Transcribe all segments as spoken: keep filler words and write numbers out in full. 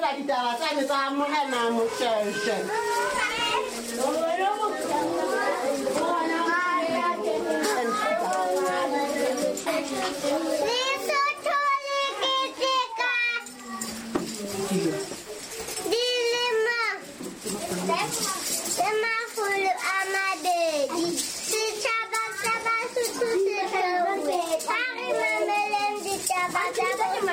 ditaba tsane tsa morena Moshweshwe. Dilema Semakgolo a mabedi setjhaba sa Basotho se feue ha re mameleng ditaba tsa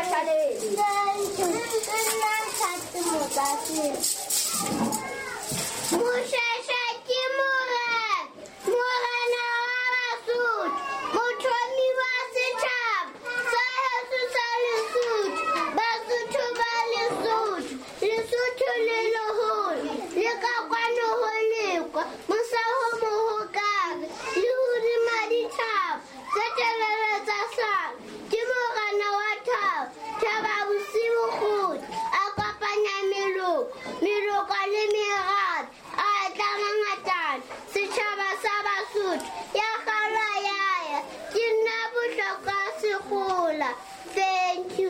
Moshweshwe ke morena morena wa Basotho mothomi wa setjhaba sa heso sa Lesotho Basotho ba Lesotho Lesotho le leholo le ka kwano ho lekwa mosaho mohokare le hodima dithaba tse telele tsa hlaha ke morena wa thaba thaba bosiu kgutla a kopanya meloko meloko le merabe a tla mangatana setjhaba sa Basotho ya kgala yaya ke nna bohlokwa sekgola. Thank you.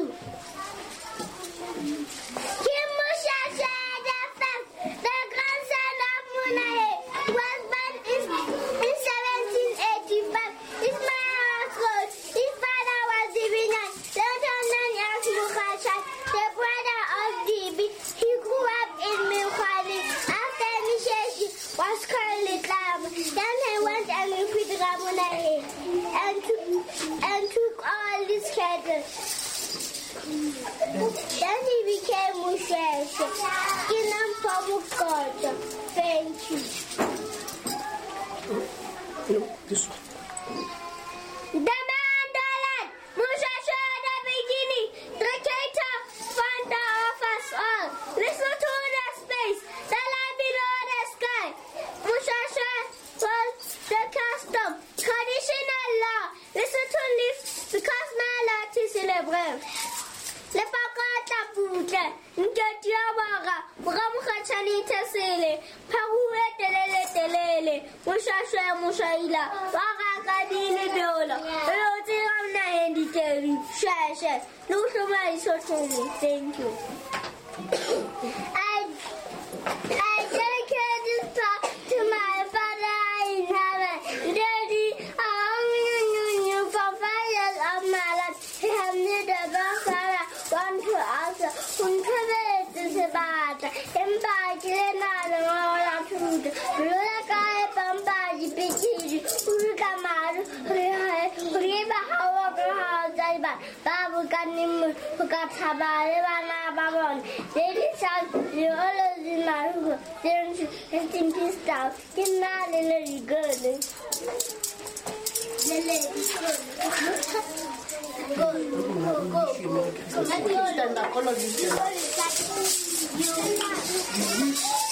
Kim Moshweshwe the first, the grandson of Munahe, was born in, in seventeen eighty-five. His mother was Rose. His father was Divinan, later known as Mukhashan, the brother of Dibi. He grew up in Milkwani. After Moshweshwe was called Litlam, then he went and repeated Ramunahe and took, and took all his cattle. Then he became Moshweshwe. Kinam Pamukoto. Thank you. No, this one. The Mandolin, Moshweshwe the beginning, the creator, founder of us all. Listen to the space, the land below the sky. Moshweshwe was the custom, traditional law. Listen to live because my Lord is celebrated. Le pakata putle nketi ya baga boga mokgatshane thesele pharuwe telele telele Moshweshwe Moshaila wa ga ka dile beola lo tsira mna enditeri Shweshwe lo hloma isothomi. Thank you. I I dedicate this talk to my father in heaven. Daddy, I'm you for five years of my life. He has made the best want to answer un cover this about impact in all food lola kai pamba jipiti ulka maru riba hawa ha jaiba babu kanim ka thabare bana babon daily sal geology maru then in this stuff kinna lele good lele go go go go Stand up, all of you.